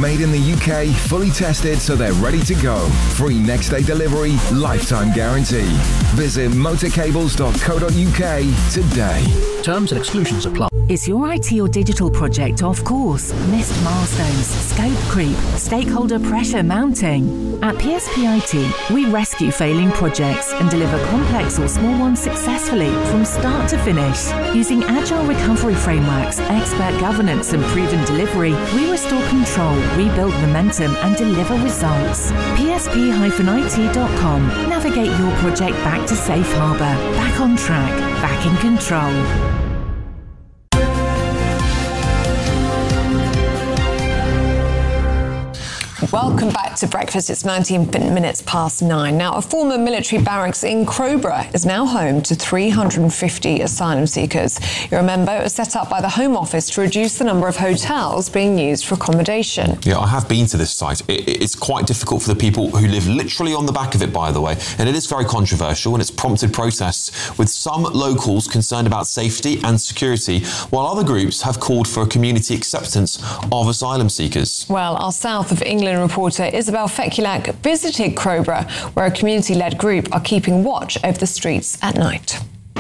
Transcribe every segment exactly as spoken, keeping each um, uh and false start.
Made in the U K, fully tested so they're ready to go. Free next day delivery, lifetime guarantee. Visit motorcables dot co dot U K today. Terms and exclusions apply. Is your I T or digital project off course? Missed milestones, scope creep, stakeholder pressure mounting? At P S P I T, we rescue failing projects and deliver complex or small ones successfully from start to finish. Using agile recovery frameworks, expert governance and proven delivery, we restore control, rebuild momentum and deliver results. P S P I T dot com. Navigate your project back to safe harbour, back on track, back in control. Welcome back to Breakfast. It's nineteen minutes past nine. Now, a former military barracks in Crowborough is now home to three hundred fifty asylum seekers. You remember it was set up by the Home Office to reduce the number of hotels being used for accommodation. Yeah, I have been to this site. It, it's quite difficult for the people who live literally on the back of it, by the way, and it is very controversial and it's prompted protests with some locals concerned about safety and security, while other groups have called for a community acceptance of asylum seekers. Well, our South of England reporter Isabel Fekulak visited Crowborough, where a community-led group are keeping watch over the streets at night.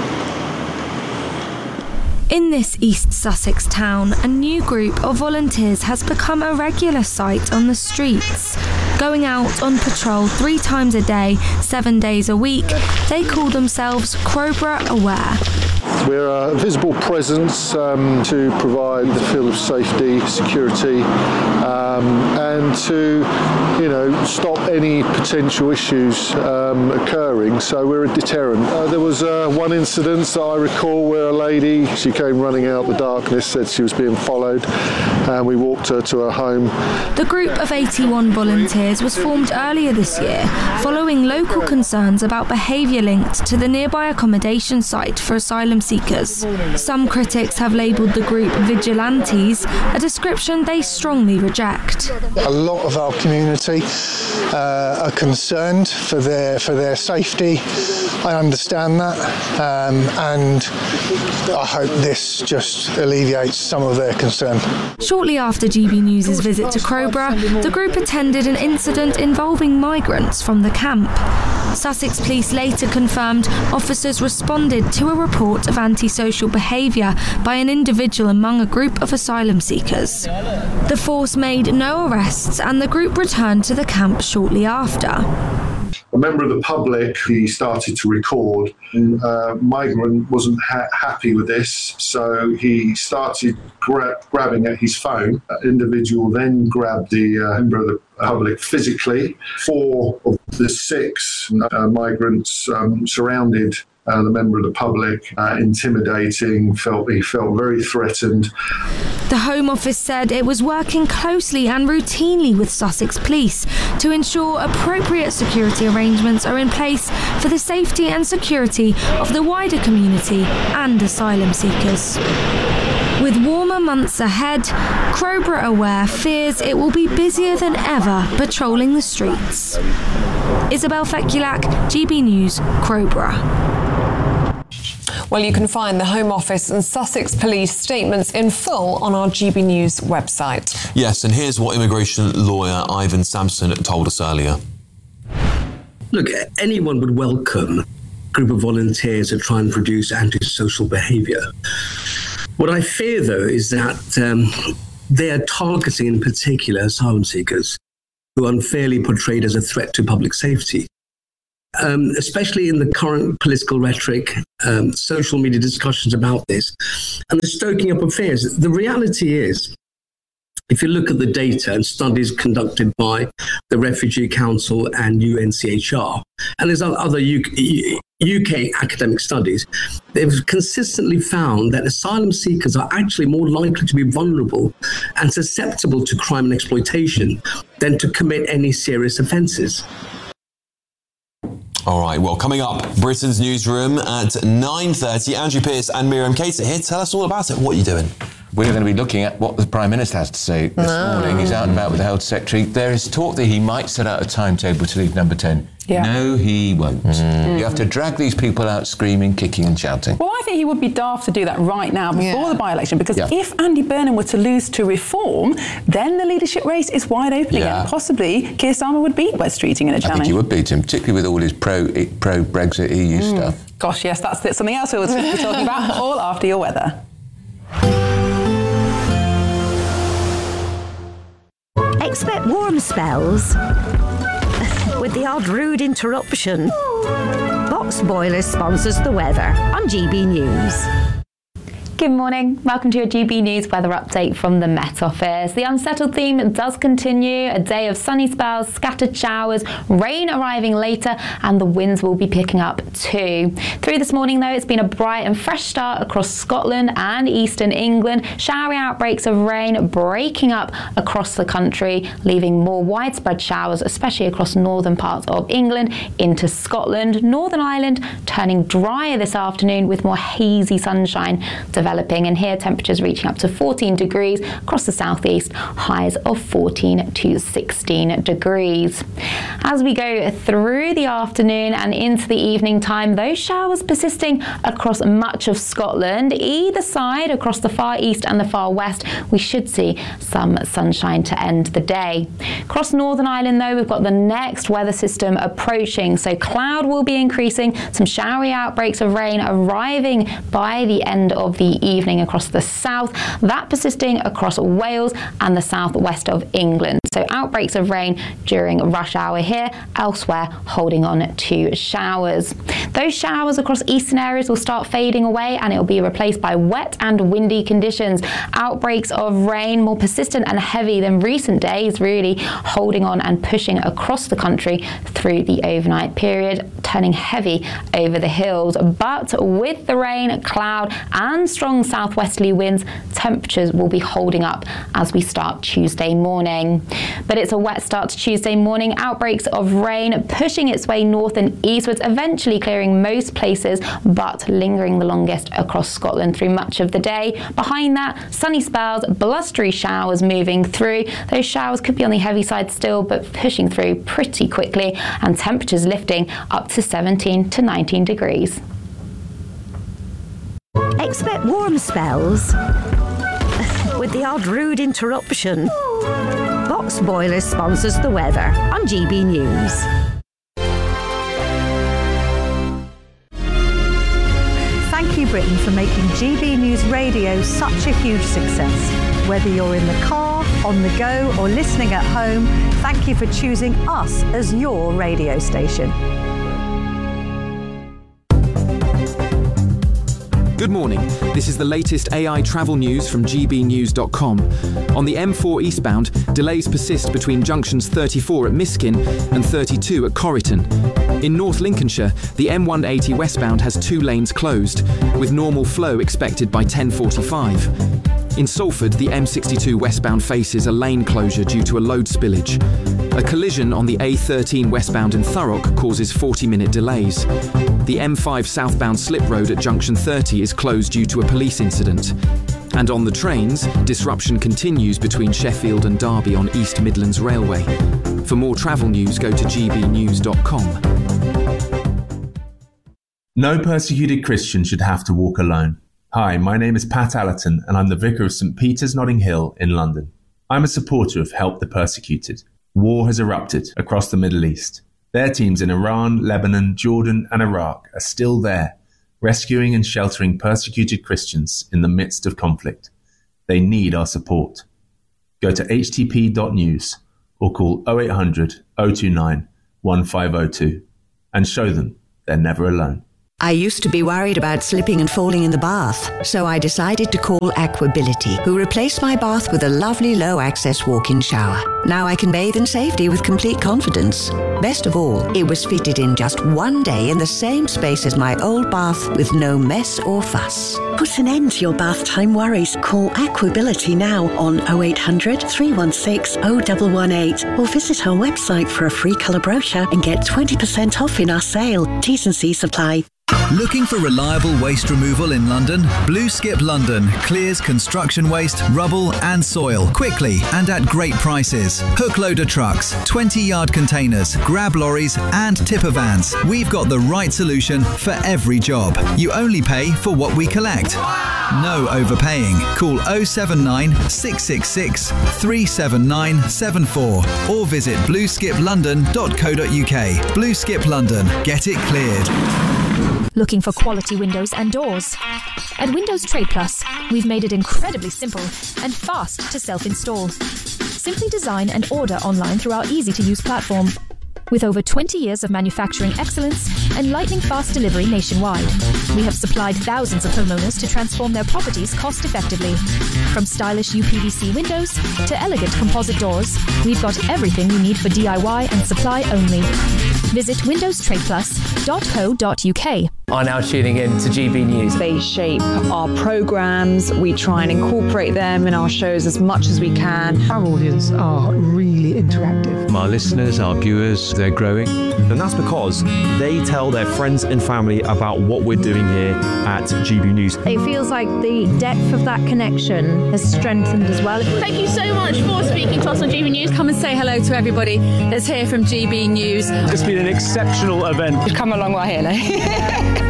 In this East Sussex town, a new group of volunteers has become a regular sight on the streets. Going out on patrol three times a day, seven days a week, they call themselves Crowborough Aware. We're a visible presence um, to provide the feel of safety, security, um, and to, you know, stop any potential issues um, occurring. So we're a deterrent. Uh, there was uh, one incident that I recall where a lady, she came running out the darkness, said she was being followed, and we walked her to her home. The group of eighty-one volunteers was formed earlier this year, following local concerns about behaviour linked to the nearby accommodation site for asylum seekers. Some critics have labelled the group vigilantes, a description they strongly reject. A lot of our community uh, are concerned for their for their safety. I understand that, um, and I hope this just alleviates some of their concern. Shortly after G B News' visit to Crowborough, the group attended an incident involving migrants from the camp. Sussex Police later confirmed officers responded to a report of antisocial behaviour by an individual among a group of asylum seekers. The force made no arrests and the group returned to the camp shortly after. A member of the public, he started to record. Uh, migrant wasn't ha- happy with this, so he started gra- grabbing at his phone. That individual then grabbed the uh, member of the public physically. Four of the six uh, migrants um, surrounded Uh, the member of the public, uh, intimidating, felt he felt very threatened. The Home Office said it was working closely and routinely with Sussex Police to ensure appropriate security arrangements are in place for the safety and security of the wider community and asylum seekers. With warmer months ahead, Crowborough Aware fears it will be busier than ever patrolling the streets. Isabel Fekulak, G B News, Crowborough. Well, you can find the Home Office and Sussex Police statements in full on our G B News website. Yes, and here's what immigration lawyer Ivan Sampson told us earlier. Look, anyone would welcome a group of volunteers to try and produce antisocial behaviour. What I fear, though, is that um, they are targeting in particular asylum seekers who are unfairly portrayed as a threat to public safety. Um, especially in the current political rhetoric, um, social media discussions about this, and the stoking up of fears. The reality is, if you look at the data and studies conducted by the Refugee Council and U N C H R, and there's other U K, U K academic studies, they've consistently found that asylum seekers are actually more likely to be vulnerable and susceptible to crime and exploitation than to commit any serious offences. All right, well, coming up, Britain's Newsroom at nine thirty. Andrew Pierce and Miriam Cater here. Tell us all about it. What are you doing? We're going to be looking at what the Prime Minister has to say this no. morning. He's out and about with the Health Secretary. There is talk that he might set out a timetable to leave number ten. Yeah. No, he won't. Mm. You have to drag these people out screaming, kicking and shouting. Well, I think he would be daft to do that right now before yeah. the by-election, because yeah. if Andy Burnham were to lose to Reform, then the leadership race is wide open yeah. again. Possibly Keir Starmer would beat Wes Streeting in a challenge. I think he would beat him, particularly with all his pro, pro Brexit E U mm. stuff. Gosh, yes, that's something else we'll be talking about all after your weather. Expect warm spells with the odd rude interruption. Box Boilers sponsors the weather on G B News. Good morning. Welcome to your G B News weather update from the Met Office. The unsettled theme does continue. A day of sunny spells, scattered showers, rain arriving later, and the winds will be picking up too. Through this morning, though, it's been a bright and fresh start across Scotland and eastern England. Showery outbreaks of rain breaking up across the country, leaving more widespread showers, especially across northern parts of England into Scotland. Northern Ireland turning drier this afternoon with more hazy sunshine developing. Developing, and here temperatures reaching up to fourteen degrees across the southeast, highs of fourteen to sixteen degrees. As we go through the afternoon and into the evening time, those showers persisting across much of Scotland. Either side, across the far east and the far west, we should see some sunshine to end the day. Across Northern Ireland, though, we've got the next weather system approaching, so cloud will be increasing, some showery outbreaks of rain arriving by the end of the evening across the south, that persisting across Wales and the southwest of England. So outbreaks of rain during rush hour here, elsewhere holding on to showers. Those showers across eastern areas will start fading away and it will be replaced by wet and windy conditions. Outbreaks of rain more persistent and heavy than recent days, really holding on and pushing across the country through the overnight period, turning heavy over the hills. But with the rain, cloud and strong southwesterly winds, temperatures will be holding up as we start Tuesday morning. But it's a wet start to Tuesday morning. Outbreaks of rain pushing its way north and eastwards, eventually clearing most places, but lingering the longest across Scotland through much of the day. Behind that, sunny spells, blustery showers moving through. Those showers could be on the heavy side still, but pushing through pretty quickly, and temperatures lifting up to seventeen to nineteen degrees. Expect warm spells with the odd rude interruption. Box Boilers sponsors the weather on G B News. Thank you, Britain, for making G B News Radio such a huge success. Whether you're in the car, on the go, or listening at home, thank you for choosing us as your radio station. Good morning. This is the latest A I travel news from G B news dot com. On the M four eastbound, delays persist between junctions thirty-four at Miskin and thirty-two at Corriton. In North Lincolnshire, the M one eighty westbound has two lanes closed, with normal flow expected by ten forty-five. In Salford, the M sixty-two westbound faces a lane closure due to a load spillage. A collision on the A thirteen westbound in Thurrock causes forty-minute delays. The M five southbound slip road at junction thirty is closed due to a police incident. And on the trains, disruption continues between Sheffield and Derby on East Midlands Railway. For more travel news, go to G B news dot com. No persecuted Christian should have to walk alone. Hi, my name is Pat Allerton and I'm the Vicar of St Peter's Notting Hill in London. I'm a supporter of Help the Persecuted. War has erupted across the Middle East. Their teams in Iran, Lebanon, Jordan and Iraq are still there, rescuing and sheltering persecuted Christians in the midst of conflict. They need our support. Go to h t p dot news or call oh eight hundred, oh two nine, one five oh two and show them they're never alone. I used to be worried about slipping and falling in the bath, so I decided to call Aquability, who replaced my bath with a lovely low-access walk-in shower. Now I can bathe in safety with complete confidence. Best of all, it was fitted in just one day in the same space as my old bath with no mess or fuss. Put an end to your bath time worries. Call Aquability now on oh eight hundred, three one six, oh one one eight or visit our website for a free colour brochure and get twenty percent off in our sale. T's and C's apply. Looking for reliable waste removal in London? Blue Skip London clears construction waste, rubble and soil quickly and at great prices. Hook loader trucks, twenty yard containers, grab lorries and tipper vans. We've got the right solution for every job. You only pay for what we collect. No overpaying. Call oh seven nine, six six six, three seven nine seven four or visit blue skip london dot co dot uk. Blue Skip London. Get it cleared. Looking for quality windows and doors? At Windows Trade Plus, we've made it incredibly simple and fast to self-install. Simply design and order online through our easy-to-use platform. With over twenty years of manufacturing excellence and lightning-fast delivery nationwide, we have supplied thousands of homeowners to transform their properties cost-effectively. From stylish U P V C windows to elegant composite doors, we've got everything you need for D I Y and supply only. Visit windows trade plus dot co dot uk. Are now tuning in to G B News. They shape our programmes. We try and incorporate them in our shows as much as we can. Our audience are really interactive. Our listeners, our viewers, they're growing. And that's because they tell their friends and family about what we're doing here at G B News. It feels like the depth of that connection has strengthened as well. Thank you so much for speaking to us on G B News. Come and say hello to everybody that's here from G B News. It's been an exceptional event. We've come a long way here now.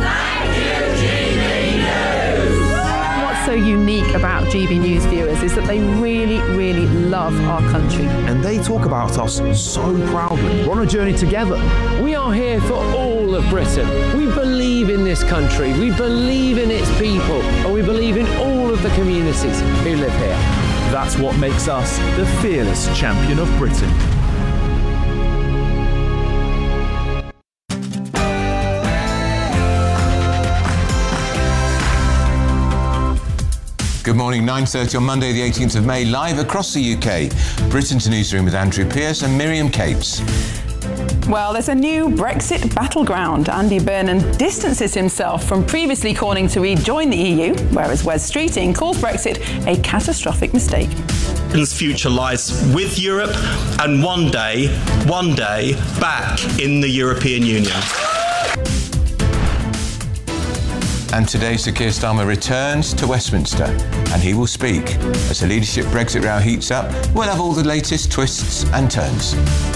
What's so unique about G B News viewers is that they really, really love our country. And they talk about us so proudly. We're on a journey together. We are here for all of Britain. We believe in this country, we believe in its people, and we believe in all of the communities who live here. That's what makes us the fearless champion of Britain. Good morning, nine thirty on Monday the eighteenth of May, live across the U K. Britain's Newsroom with Andrew Pearce and Miriam Capes. Well, there's a new Brexit battleground. Andy Burnham distances himself from previously calling to rejoin the E U, whereas Wes Streeting calls Brexit a catastrophic mistake. Britain's future lies with Europe and one day, one day, back in the European Union. And today, Sir Keir Starmer returns to Westminster, and he will speak. As the leadership Brexit row heats up, we'll have all the latest twists and turns.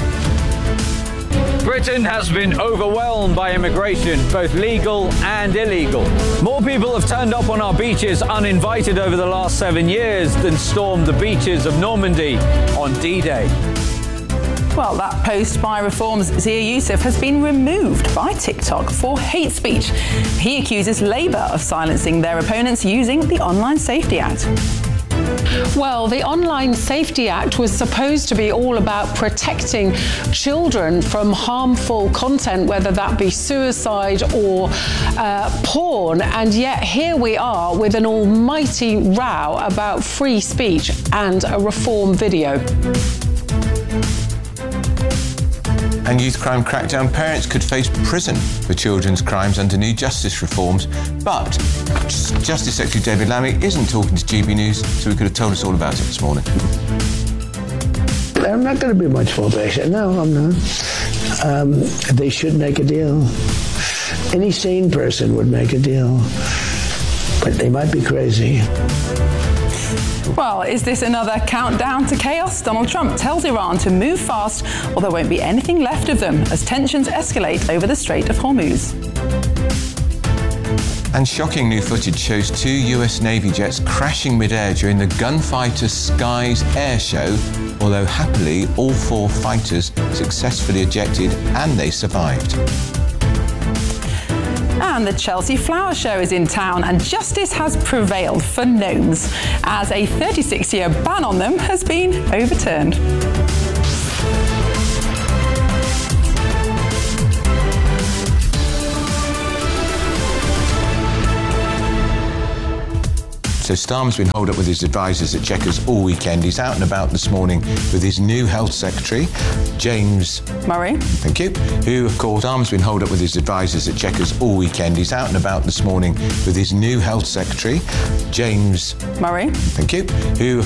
Britain has been overwhelmed by immigration, both legal and illegal. More people have turned up on our beaches uninvited over the last seven years than stormed the beaches of Normandy on D-Day. Well, that post by Reform's Zia Youssef has been removed by TikTok for hate speech. He accuses Labour of silencing their opponents using the Online Safety Act. Well, the Online Safety Act was supposed to be all about protecting children from harmful content, whether that be suicide or uh, porn, and yet here we are with an almighty row about free speech and a Reform video. And youth crime crackdown, parents could face prison for children's crimes under new justice reforms. But Justice Secretary David Lammy isn't talking to G B News, so he could have told us all about it this morning. I'm not going to be much for Brexit. No, I'm not. Um, they should make a deal. Any sane person would make a deal. But they might be crazy. Well, is this another countdown to chaos? Donald Trump tells Iran to move fast, or there won't be anything left of them as tensions escalate over the Strait of Hormuz. And shocking new footage shows two U S Navy jets crashing mid-air during the Gunfighter Skies air show, although happily all four fighters successfully ejected and they survived. And the Chelsea Flower Show is in town, and justice has prevailed for gnomes as a thirty-six year ban on them has been overturned. So Starmer's been holed up with his advisors at Chequers all weekend. He's out and about this morning with his new Health Secretary, James Murray. Thank you. Who, of course, Starmer's been holed up with his advisors at Chequers all weekend. He's out and about this morning with his new Health Secretary, James Murray. Thank you. Who